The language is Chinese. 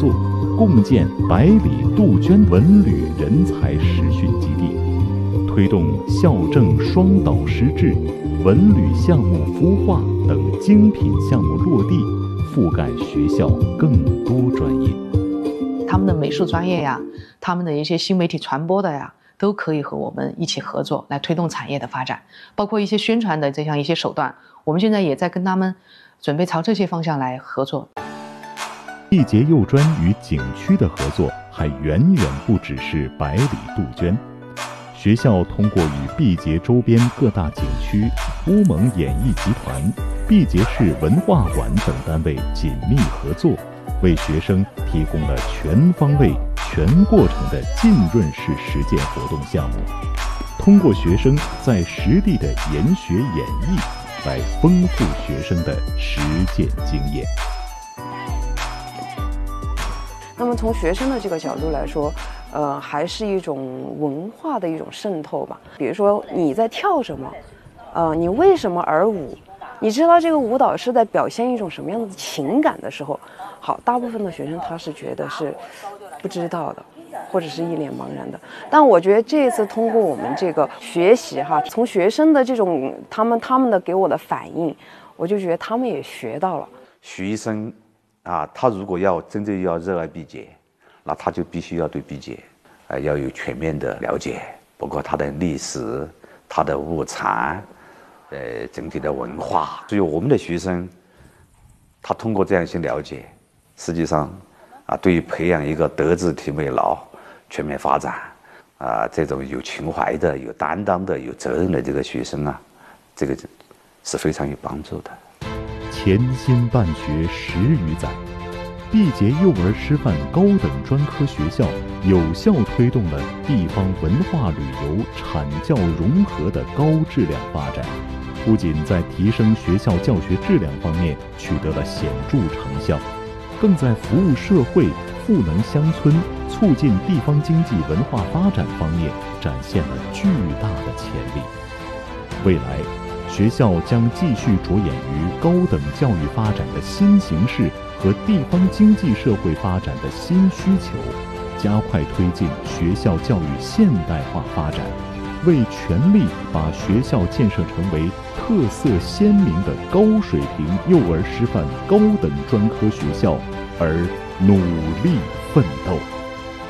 作，共建百里杜鹃文旅人才实训基地，推动校政双导师制、文旅项目孵化等精品项目落地，覆盖学校更多专业。 他们的美术专业呀，他们的一些新媒体传播的呀，都可以和我们一起合作来推动产业的发展，包括一些宣传的这样一些手段，我们现在也在跟他们准备朝这些方向来合作。 毕节幼专与景区的合作还远远不只是百里杜鹃。学校通过与毕节周边各大景区、乌蒙演艺集团、毕节市文化馆等单位紧密合作，为学生提供了全方位、全过程的浸润式实践活动项目，通过学生在实地的研学演绎，来丰富学生的实践经验。 那么从学生的这个角度来说，还是一种文化的一种渗透吧。比如说你在跳什么，你为什么而舞，你知道这个舞蹈是在表现一种什么样的情感的时候，好，大部分的学生他是觉得是不知道的，或者是一脸茫然的。但我觉得这一次通过我们这个学习哈，从学生的这种他们的给我的反应，我就觉得他们也学到了。 学生啊，他如果要真正要热爱毕节，那他就必须要对毕节，要有全面的了解，包括它的历史、它的物产，整体的文化。所以我们的学生，他通过这样一些了解，实际上啊，对于培养一个德智体美劳全面发展啊，这种有情怀的、有担当的、有责任的这个学生啊，这个是非常有帮助的。 潜心办学10余载，毕节幼儿师范高等专科学校有效推动了地方文化旅游产教融合的高质量发展，不仅在提升学校教学质量方面取得了显著成效，更在服务社会、赋能乡村、促进地方经济文化发展方面展现了巨大的潜力。未来，学校将继续着眼于高等教育发展的新形势和地方经济社会发展的新需求，加快推进学校教育现代化发展，为全力把学校建设成为特色鲜明的高水平幼儿师范高等专科学校而努力奋斗。